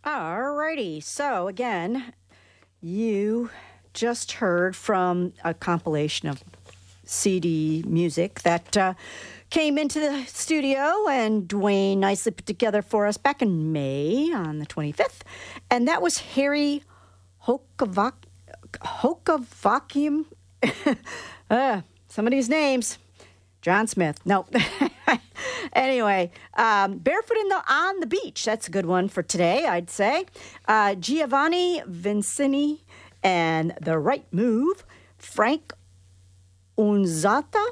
Alrighty, so again, you just heard from a compilation of CD music that came into the studio and Dwayne nicely put together for us back in May on the 25th. And that was Harry Hokavakium. Some of these names. John Smith. No. Anyway, Barefoot on the Beach. That's a good one for today, I'd say. Giovanni Vincini and The Right Move. Frank Unzata.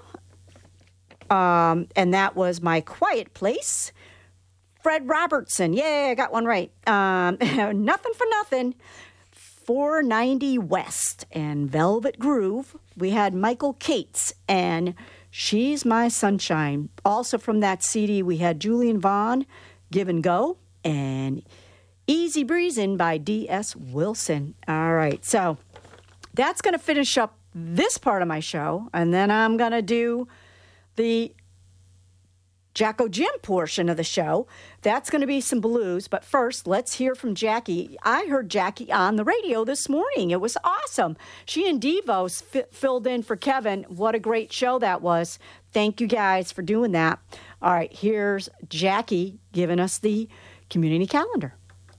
And that was My Quiet Place. Fred Robertson. Yay, I got one right. Nothing for Nothing. 490 West and Velvet Groove. We had Michael Cates and She's My Sunshine. Also from that CD, we had Julian Vaughn, Give and Go, and Easy Breezin' by D.S. Wilson. All right, so that's going to finish up this part of my show, and then I'm going to do the Jacko Jim portion of the show. That's going to be some blues, but first, let's hear from Jackie. I heard Jackie on the radio this morning. It was awesome. She and Devos filled in for Kevin. What a great show that was. Thank you guys for doing that. All right, here's Jackie giving us the community calendar.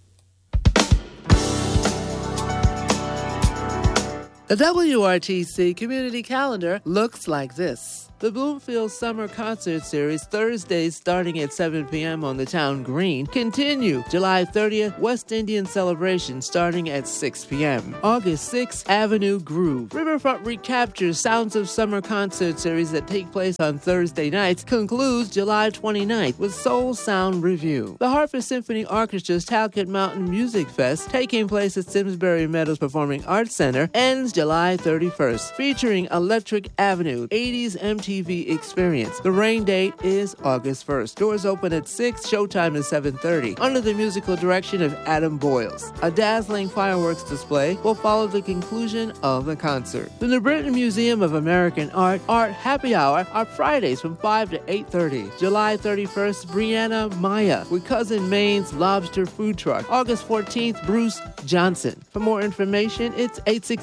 The WRTC community calendar looks like this. The Bloomfield Summer Concert Series, Thursdays starting at 7 p.m. on the town green, continue. July 30th, West Indian Celebration starting at 6 p.m. August 6th, Avenue Groove. Riverfront Recaptures Sounds of Summer Concert Series that take place on Thursday nights concludes July 29th with Soul Sound Review. The Hartford Symphony Orchestra's Talcott Mountain Music Fest, taking place at Simsbury Meadows Performing Arts Center, ends July 31st, featuring Electric Avenue, 80s MTV Experience. The rain date is August 1st. Doors open at 6, showtime is 7:30. Under the musical direction of Adam Boyles. A dazzling fireworks display will follow the conclusion of the concert. The New Britain Museum of American Art Happy Hour are Fridays from 5 to 8:30. July 31st, Brianna Maya with Cousin Maine's Lobster Food Truck. August 14th, Bruce Johnson. For more information, it's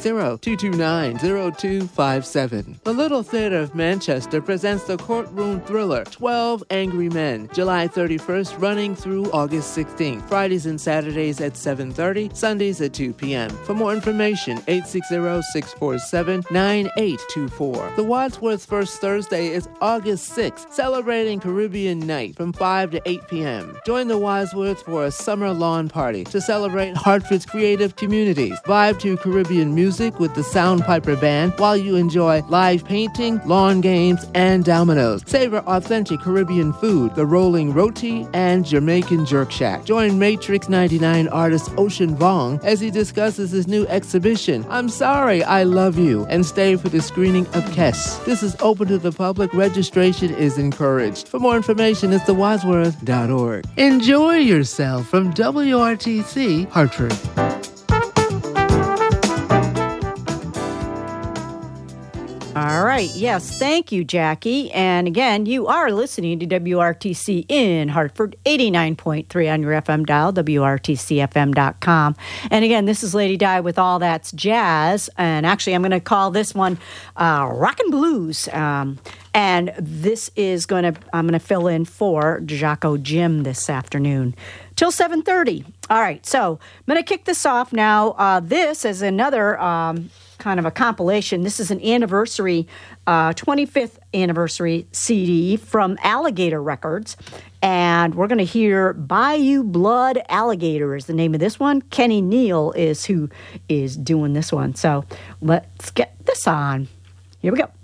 860-229-0257. The Little Theater of Manchester presents the courtroom thriller 12 Angry Men, July 31st, running through August 16th. Fridays and Saturdays at 7:30, Sundays at 2 p.m. For more information, 860-647-9824. The Wadsworth First Thursday is August 6th, celebrating Caribbean Night from 5 to 8 p.m. Join the Wadsworths for a summer lawn party to celebrate Hartford's creative communities. Vibe to Caribbean music with the Soundpiper Band while you enjoy live painting, lawn games, and dominoes. Savor authentic Caribbean food, the Rolling Roti and Jamaican Jerk Shack. Join Matrix 99 artist Ocean Vong as he discusses his new exhibition, I'm Sorry, I Love You, and stay for the screening of Kes. This is open to the public. Registration is encouraged. For more information, it's thewadsworth.org. Enjoy yourself from WRTC Hartford. All right. Yes. Thank you, Jackie. And again, you are listening to WRTC in Hartford, 89.3 on your FM dial, WRTCFM.com. And again, this is Lady Di with All That's Jazz. And actually, I'm going to call this one Rockin' Blues. And this is I'm going to fill in for Jacko Jim this afternoon till 7:30. All right. So I'm going to kick this off now. This is another kind of a compilation. This is an anniversary, 25th anniversary CD from Alligator Records. And we're going to hear Bayou Blood Alligator is the name of this one. Kenny Neal is who is doing this one. So let's get this on. Here we go.